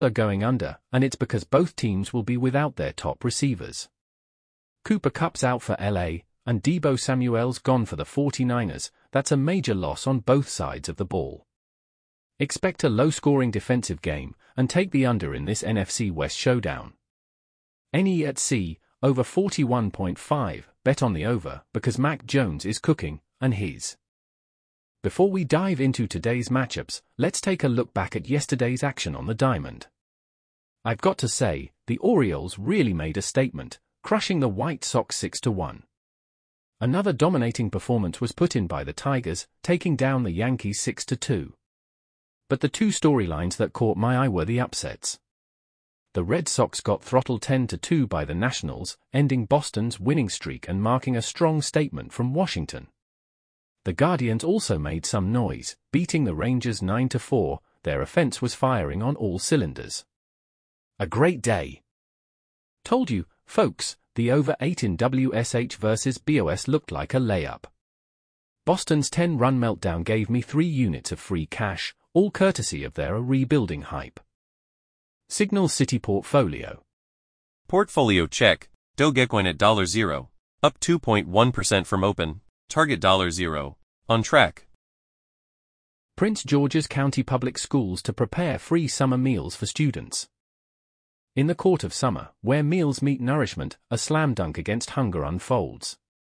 are going under, and it's because both teams will be without their top receivers. Cooper Kupp's out for LA, and Deebo Samuel's gone for the 49ers. That's a major loss on both sides of the ball. Expect a low-scoring defensive game, and take the under in this NFC West showdown. NE at C, over 41.5, bet on the over, because Mac Jones is cooking, and his. Before we dive into today's matchups, let's take a look back at yesterday's action on the diamond. I've got to say, the Orioles really made a statement, crushing the White Sox 6-1. Another dominating performance was put in by the Tigers, taking down the Yankees 6-2. But the two storylines that caught my eye were the upsets. The Red Sox got throttled 10-2 by the Nationals, ending Boston's winning streak and marking a strong statement from Washington. The Guardians also made some noise, beating the Rangers 9-4, their offense was firing on all cylinders. A great day. Told you, folks, the over 8 in WSH versus BOS looked like a layup. Boston's 10-run meltdown gave me 3 units of free cash, all courtesy of their rebuilding hype. Signal City Portfolio. Portfolio check. Dogecoin at $0, up 2.1% from open. Target $0, on track. Prince George's County Public Schools to prepare free summer meals for students. In the court of summer, where meals meet nourishment, a slam dunk against hunger unfolds.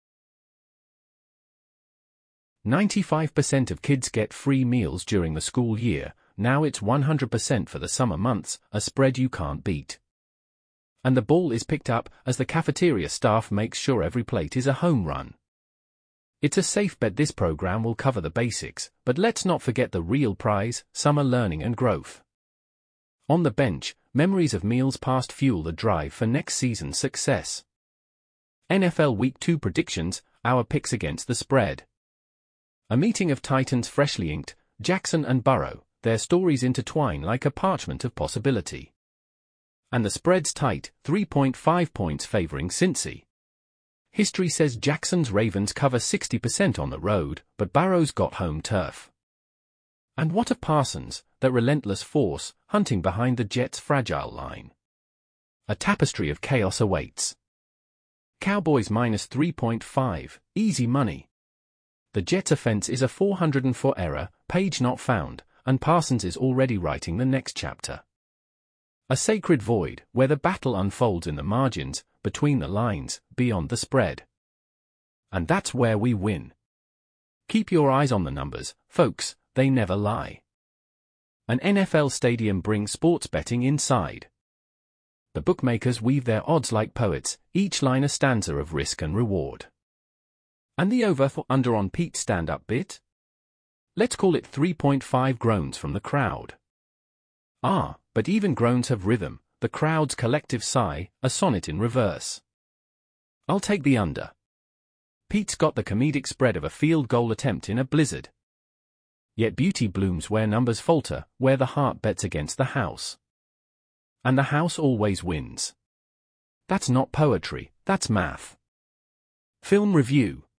95% of kids get free meals during the school year. Now it's 100% for the summer months, a spread you can't beat. And the ball is picked up as the cafeteria staff makes sure every plate is a home run. It's a safe bet this program will cover the basics, but let's not forget the real prize, summer learning and growth. On the bench, memories of meals past fuel the drive for next season's success. NFL Week 2 predictions, our picks against the spread. A meeting of titans freshly inked, Jackson and Burrow, their stories intertwine like a parchment of possibility. And the spread's tight, 3.5 points favoring Cincy. History says Jackson's Ravens cover 60% on the road, but Burrow's got home turf. And what of Parsons, that relentless force, hunting behind the Jets' fragile line? A tapestry of chaos awaits. Cowboys minus 3.5, easy money. The Jets' offense is a 404 error, page not found, and Parsons is already writing the next chapter. A sacred void, where the battle unfolds in the margins, between the lines, beyond the spread. And that's where we win. Keep your eyes on the numbers, folks, they never lie. An NFL stadium brings sports betting inside. The bookmakers weave their odds like poets, each line a stanza of risk and reward. And the over for under on Pete's stand-up bit? Let's call it 3.5 groans from the crowd. Ah, but even groans have rhythm, the crowd's collective sigh, a sonnet in reverse. I'll take the under. Pete's got the comedic spread of a field goal attempt in a blizzard. Yet beauty blooms where numbers falter, where the heart bets against the house. And the house always wins. That's not poetry, that's math. Film review.